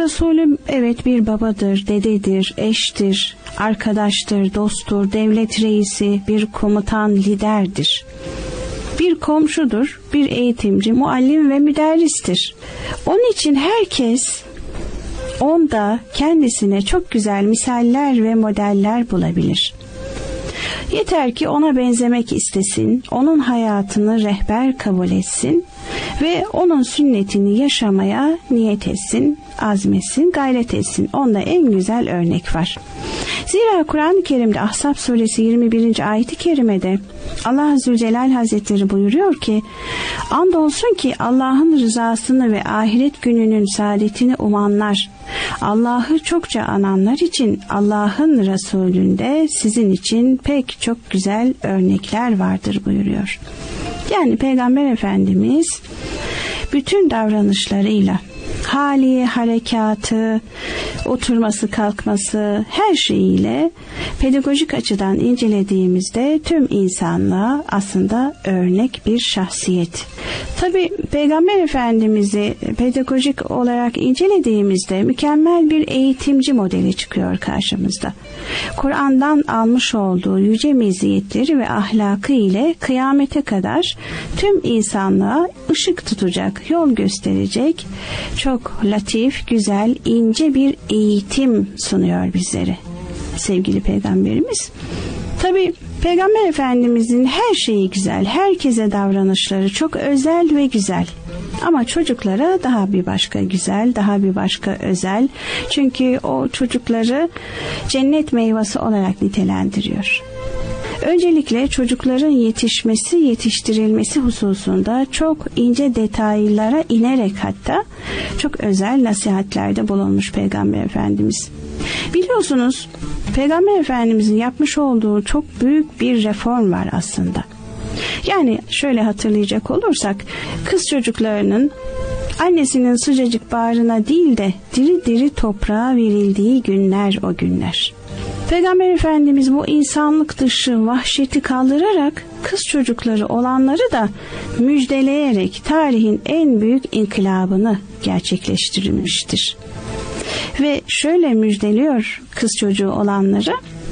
Resulü evet bir babadır, dededir, eştir, arkadaştır, dosttur, devlet reisi, bir komutan, liderdir. Bir komşudur, bir eğitimci, muallim ve müderristir. Onun için herkes onda kendisine çok güzel misaller ve modeller bulabilir. Yeter ki ona benzemek istesin, onun hayatını rehber kabul etsin ve onun sünnetini yaşamaya niyet etsin, azmetsin, gayret etsin. Onda en güzel örnek var. Zira Kur'an-ı Kerim'de Ahzab suresi 21. ayet-i kerimede Allah Zülcelal Hazretleri buyuruyor ki, andolsun ki Allah'ın rızasını ve ahiret gününün saadetini umanlar, Allah'ı çokça ananlar için Allah'ın Resulü'nde sizin için pek çok güzel örnekler vardır buyuruyor. Yani Peygamber Efendimiz bütün davranışlarıyla, hali, harekatı, oturması, kalkması, her şeyiyle pedagojik açıdan incelediğimizde tüm insanlığa aslında örnek bir şahsiyet. Tabii Peygamber Efendimiz'i pedagojik olarak incelediğimizde mükemmel bir eğitimci modeli çıkıyor karşımızda. Kur'an'dan almış olduğu yüce meziyetleri ve ahlakı ile kıyamete kadar tüm insanlığa ışık tutacak, yol gösterecek, çok latif, güzel, ince bir eğitim sunuyor bizlere sevgili Peygamberimiz. Tabii Peygamber Efendimizin her şeyi güzel, herkese davranışları çok özel ve güzel. Ama çocuklara daha bir başka güzel, daha bir başka özel. Çünkü o çocukları cennet meyvesi olarak nitelendiriyor. Öncelikle çocukların yetişmesi, yetiştirilmesi hususunda çok ince detaylara inerek hatta çok özel nasihatlerde bulunmuş Peygamber Efendimiz. Biliyorsunuz Peygamber Efendimizin yapmış olduğu çok büyük bir reform var aslında. Yani şöyle hatırlayacak olursak, kız çocuklarının annesinin sıcacık bağrına değil de diri diri toprağa verildiği günler o günler. Peygamber Efendimiz bu insanlık dışı vahşeti kaldırarak kız çocukları olanları da müjdeleyerek tarihin en büyük inkılabını gerçekleştirmiştir. Ve şöyle müjdeliyor kız çocuğu olanları.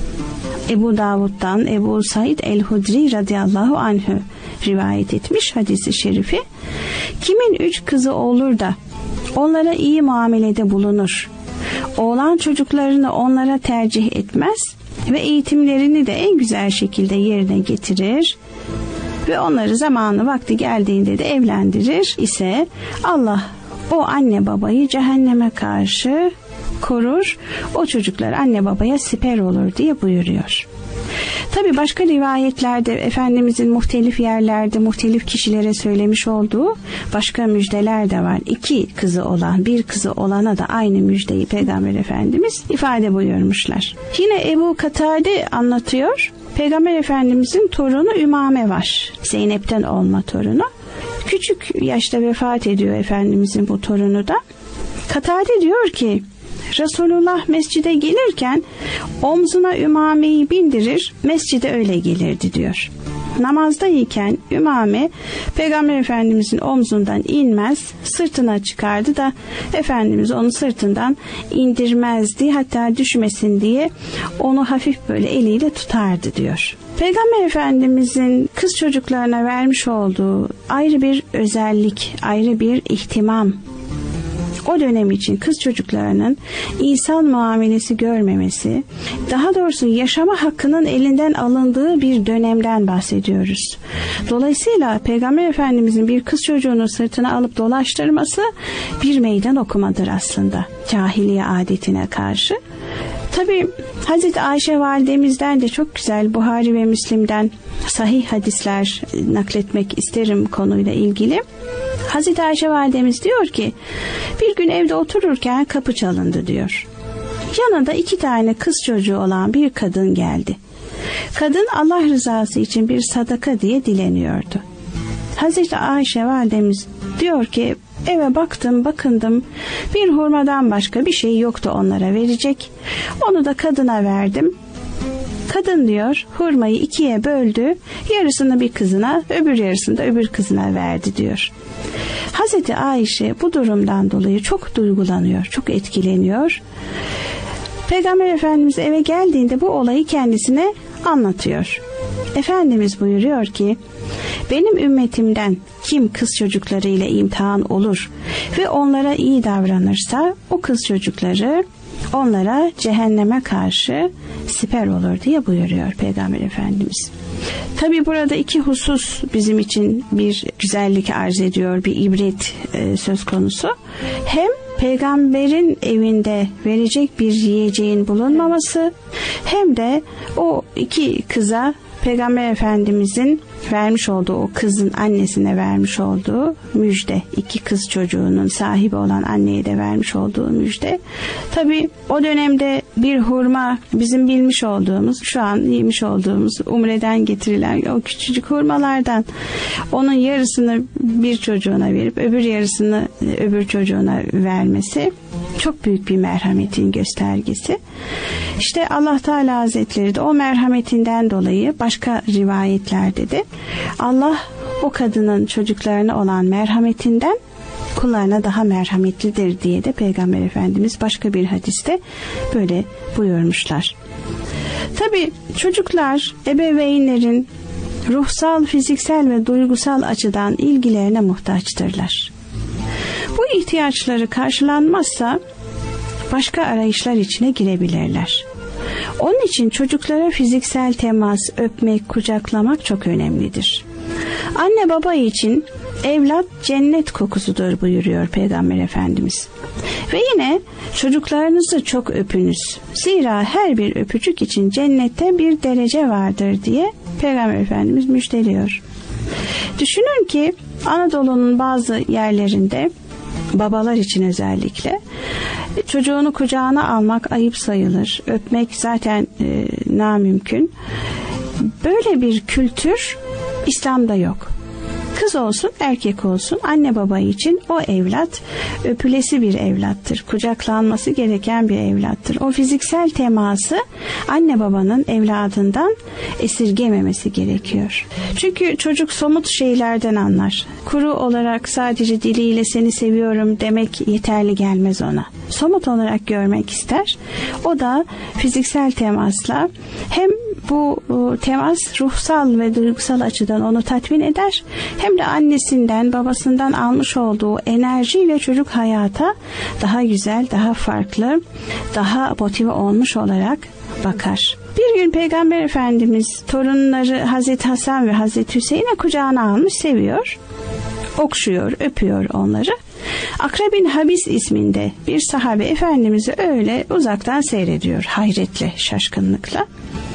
Ebu Davud'dan Ebu Said el-Hudri radıyallahu anhü rivayet etmiş hadisi şerifi. Kimin 3 kızı olur da onlara iyi muamelede bulunur, oğlan çocuklarını onlara tercih etmez ve eğitimlerini de en güzel şekilde yerine getirir ve onları zamanı vakti geldiğinde de evlendirir ise Allah o anne babayı cehenneme karşı korur, o çocuklar anne babaya siper olur diye buyuruyor. Tabi başka rivayetlerde Efendimizin muhtelif yerlerde muhtelif kişilere söylemiş olduğu başka müjdeler de var. 2 kızı olan, 1 kızı olana da aynı müjdeyi Peygamber Efendimiz ifade buyurmuşlar. Yine Ebu Katade anlatıyor. Peygamber Efendimizin torunu Ümame var. Zeynep'ten olma torunu. Küçük yaşta vefat ediyor Efendimizin bu torunu da. Katade diyor ki, Resulullah mescide gelirken omzuna Ümame'yi bindirir, mescide öyle gelirdi diyor. Namazdayken Ümame Peygamber Efendimizin omzundan inmez, sırtına çıkardı da Efendimiz onu sırtından indirmezdi, hatta düşmesin diye onu hafif böyle eliyle tutardı diyor. Peygamber Efendimizin kız çocuklarına vermiş olduğu ayrı bir özellik, ayrı bir ihtimam. O dönem için kız çocuklarının insan muamelesi görmemesi, daha doğrusu yaşama hakkının elinden alındığı bir dönemden bahsediyoruz. Dolayısıyla Peygamber Efendimizin bir kız çocuğunu sırtına alıp dolaştırması bir meydan okumadır aslında cahiliye adetine karşı. Tabii Hazreti Ayşe validemizden de çok güzel Buhari ve Müslim'den sahih hadisler nakletmek isterim konuyla ilgili. Hazreti Ayşe validemiz diyor ki, bir gün evde otururken kapı çalındı diyor. Yanında 2 tane kız çocuğu olan bir kadın geldi. Kadın Allah rızası için bir sadaka diye dileniyordu. Hazreti Ayşe validemiz diyor ki, eve baktım bakındım, bir hurmadan başka bir şey yoktu onlara verecek. Onu da kadına verdim. Kadın diyor hurmayı 2'ye böldü, yarısını bir kızına, öbür yarısını da öbür kızına verdi diyor. Hazreti Ayşe bu durumdan dolayı çok duygulanıyor, çok etkileniyor. Peygamber Efendimiz eve geldiğinde bu olayı kendisine anlatıyor. Efendimiz buyuruyor ki, benim ümmetimden kim kız çocuklarıyla imtihan olur ve onlara iyi davranırsa o kız çocukları onlara cehenneme karşı siper olur diye buyuruyor Peygamber Efendimiz. Tabi burada iki husus bizim için bir güzellik arz ediyor, bir ibret söz konusu. Hem peygamberin evinde verecek bir yiyeceğin bulunmaması, hem de o iki kıza Peygamber Efendimizin vermiş olduğu, o kızın annesine vermiş olduğu müjde, iki kız çocuğunun sahibi olan anneye de vermiş olduğu müjde. Tabi o dönemde bir hurma, bizim bilmiş olduğumuz, şu an yemiş olduğumuz umreden getirilen o küçücük hurmalardan onun yarısını bir çocuğuna verip öbür yarısını öbür çocuğuna vermesi çok büyük bir merhametin göstergesi. İşte Allah Teala Hazretleri de o merhametinden dolayı başka rivayetlerde de Allah o kadının çocuklarına olan merhametinden kullarına daha merhametlidir diye de Peygamber Efendimiz başka bir hadiste böyle buyurmuşlar. Tabii çocuklar ebeveynlerin ruhsal, fiziksel ve duygusal açıdan ilgilerine muhtaçtırlar. Bu ihtiyaçları karşılanmazsa başka arayışlar içine girebilirler. Onun için çocuklara fiziksel temas, öpmek, kucaklamak çok önemlidir. Anne baba için evlat cennet kokusudur buyuruyor Peygamber Efendimiz. Ve yine çocuklarınızı çok öpünüz. Zira her bir öpücük için cennette bir derece vardır diye Peygamber Efendimiz müjdeliyor. Düşünün ki Anadolu'nun bazı yerlerinde babalar için özellikle çocuğunu kucağına almak ayıp sayılır. Öpmek zaten namümkün. Böyle bir kültür İslam'da yok. Kız olsun, erkek olsun, anne baba için o evlat öpülesi bir evlattır. Kucaklanması gereken bir evlattır. O fiziksel teması anne babanın evladından esirgememesi gerekiyor. Çünkü çocuk somut şeylerden anlar. Kuru olarak sadece diliyle seni seviyorum demek yeterli gelmez ona. Somut olarak görmek ister. O da fiziksel temasla hem bu temas ruhsal ve duygusal açıdan onu tatmin eder, hem de annesinden, babasından almış olduğu enerjiyle çocuk hayata daha güzel, daha farklı, daha motive olmuş olarak bakar. Bir gün Peygamber Efendimiz torunları Hazreti Hasan ve Hazreti Hüseyin'e kucağına almış, seviyor, okşuyor, öpüyor onları. Akra bin Habis isminde bir sahabe Efendimiz'i öyle uzaktan seyrediyor, hayretle, şaşkınlıkla.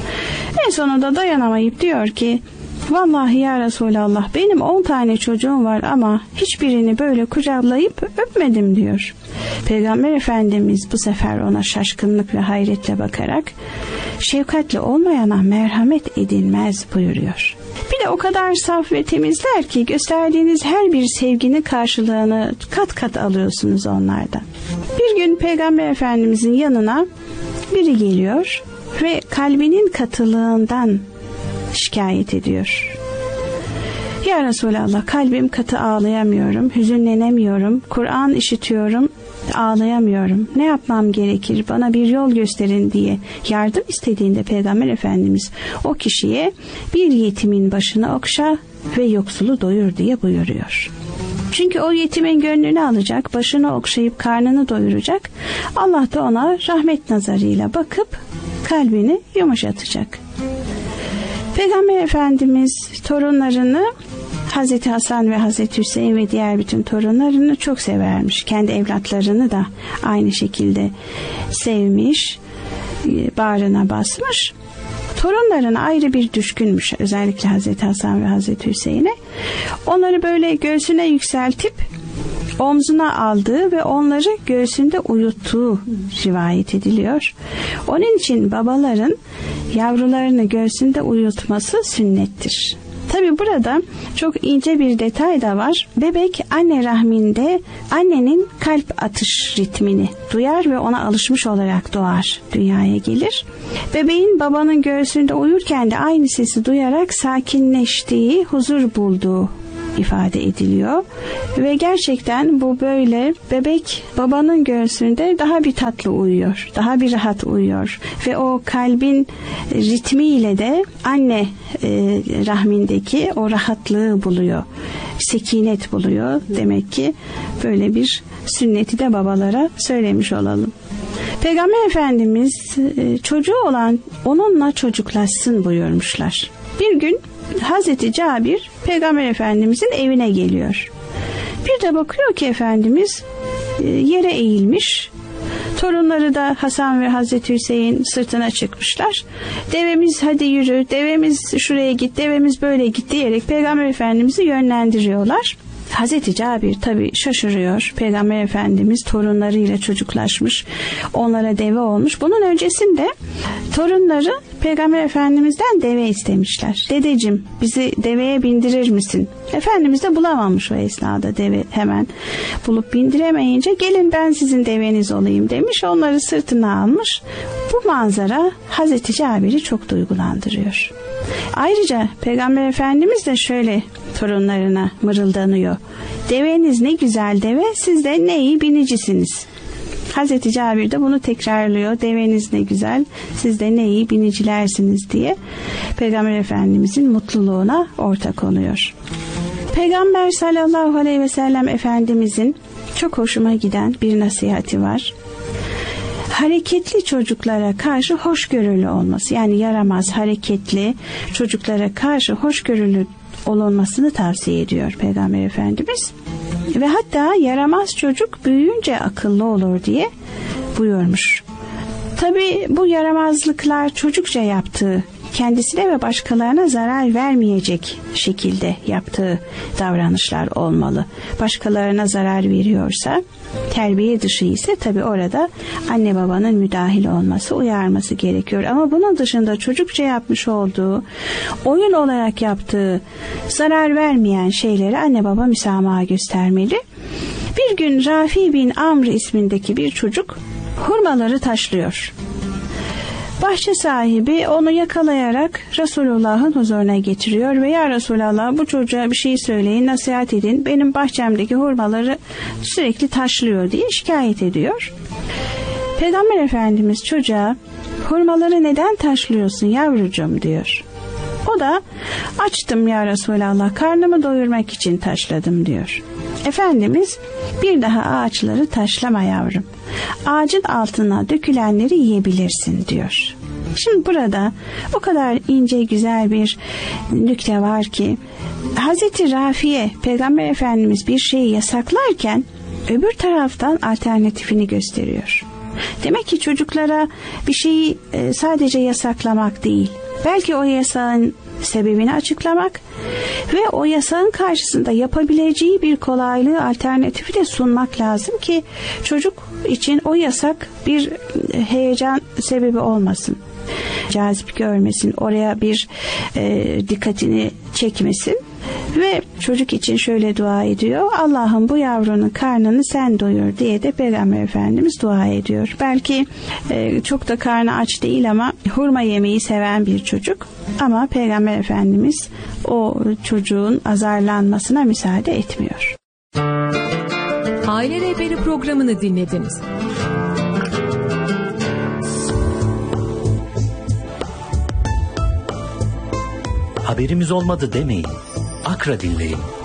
En sonunda dayanamayıp diyor ki, vallahi ya Resulallah, benim 10 tane çocuğum var ama hiçbirini böyle kucaklayıp öpmedim diyor. Peygamber Efendimiz bu sefer ona şaşkınlık ve hayretle bakarak, şefkatli olmayana merhamet edilmez buyuruyor. Bir de o kadar saf ve temizler ki gösterdiğiniz her bir sevginin karşılığını kat kat alıyorsunuz onlardan. Bir gün Peygamber Efendimizin yanına biri geliyor ve kalbinin katılığından şikayet ediyor. Ya Resulallah, kalbim katı, ağlayamıyorum, hüzünlenemiyorum, Kur'an işitiyorum, ağlayamıyorum. Ne yapmam gerekir? Bana bir yol gösterin diye yardım istediğinde Peygamber Efendimiz o kişiye bir yetimin başını okşa ve yoksulu doyur diye buyuruyor. Çünkü o yetimin gönlünü alacak, başını okşayıp karnını doyuracak. Allah da ona rahmet nazarıyla bakıp kalbini yumuşatacak. Peygamber Efendimiz torunlarını, Hazreti Hasan ve Hazreti Hüseyin ve diğer bütün torunlarını çok severmiş. Kendi evlatlarını da aynı şekilde sevmiş, bağrına basmış. Torunlarına ayrı bir düşkünmüş, özellikle Hazreti Hasan ve Hazreti Hüseyin'e. Onları böyle göğsüne yükseltip omzuna aldığı ve onları göğsünde uyuttuğu rivayet ediliyor. Onun için babaların yavrularını göğsünde uyutması sünnettir. Tabi burada çok ince bir detay da var. Bebek anne rahminde annenin kalp atış ritmini duyar ve ona alışmış olarak doğar, dünyaya gelir. Bebeğin babanın göğsünde uyurken de aynı sesi duyarak sakinleştiği, huzur bulduğu ifade ediliyor. Ve gerçekten bu böyle bebek babanın göğsünde daha bir tatlı uyuyor. Daha bir rahat uyuyor. Ve o kalbin ritmiyle de anne rahmindeki o rahatlığı buluyor. Sekinet buluyor. Demek ki böyle bir sünneti de babalara söylemiş olalım. Peygamber Efendimiz çocuğu olan onunla çocuklaşsın buyurmuşlar. Bir gün Hazreti Cabir Peygamber Efendimizin evine geliyor. Bir de bakıyor ki Efendimiz yere eğilmiş. Torunları da Hasan ve Hazreti Hüseyin sırtına çıkmışlar. Devemiz hadi yürü, devemiz şuraya git, devemiz böyle git diyerek Peygamber Efendimiz'i yönlendiriyorlar. Hazreti Cabir tabii şaşırıyor. Peygamber Efendimiz torunlarıyla çocuklaşmış, onlara deve olmuş. Bunun öncesinde torunları Peygamber Efendimiz'den deve istemişler. Dedeciğim bizi deveye bindirir misin? Efendimiz de bulamamış o esnada deve, hemen bulup bindiremeyince gelin ben sizin deveniz olayım demiş. Onları sırtına almış. Bu manzara Hazreti Cabir'i çok duygulandırıyor. Ayrıca Peygamber Efendimiz de şöyle torunlarına mırıldanıyor. Deveniz ne güzel deve, siz de ne iyi binicisiniz. Hazreti Cabir de bunu tekrarlıyor. Deveniz ne güzel, siz de ne iyi binicilersiniz diye Peygamber Efendimizin mutluluğuna ortak oluyor. Peygamber sallallahu aleyhi ve sellem Efendimizin çok hoşuma giden bir nasihati var. Hareketli çocuklara karşı hoşgörülü olması, yani yaramaz, hareketli çocuklara karşı hoşgörülü olunmasını tavsiye ediyor Peygamber Efendimiz. Ve hatta yaramaz çocuk büyüyünce akıllı olur diye buyurmuş. Tabii bu yaramazlıklar çocukça yaptığı, kendisine ve başkalarına zarar vermeyecek şekilde yaptığı davranışlar olmalı. Başkalarına zarar veriyorsa, terbiye dışı ise tabii orada anne babanın müdahil olması, uyarması gerekiyor. Ama bunun dışında çocukça yapmış olduğu, oyun olarak yaptığı zarar vermeyen şeyleri anne baba müsamaha göstermeli. Bir gün Rafi bin Amr ismindeki bir çocuk hurmaları taşlıyor. Bahçe sahibi onu yakalayarak Resulullah'ın huzuruna getiriyor ve ya Resulallah bu çocuğa bir şey söyleyin, nasihat edin, benim bahçemdeki hurmaları sürekli taşlıyor diye şikayet ediyor. Peygamber Efendimiz çocuğa hurmaları neden taşlıyorsun yavrucuğum diyor. O da açtım ya Resulallah, karnımı doyurmak için taşladım diyor. Efendimiz bir daha ağaçları taşlama yavrum. Ağacın altına dökülenleri yiyebilirsin diyor. Şimdi burada o kadar ince güzel bir nükte var ki Hazreti Rafi'ye Peygamber Efendimiz bir şeyi yasaklarken öbür taraftan alternatifini gösteriyor. Demek ki çocuklara bir şeyi sadece yasaklamak değil, belki o yasağın sebebini açıklamak ve o yasağın karşısında yapabileceği bir kolaylığı, alternatifi de sunmak lazım ki çocuk için o yasak bir heyecan sebebi olmasın. Cazip görmesin, oraya bir dikkatini çekmesin. Ve çocuk için şöyle dua ediyor. Allah'ım bu yavrunun karnını sen doyur diye de Peygamber Efendimiz dua ediyor. Belki çok da karnı aç değil ama hurma yemeyi seven bir çocuk. Ama Peygamber Efendimiz o çocuğun azarlanmasına müsaade etmiyor. Aile Rehberi programını dinlediniz. Haberimiz olmadı demeyin. Akra dinleyin.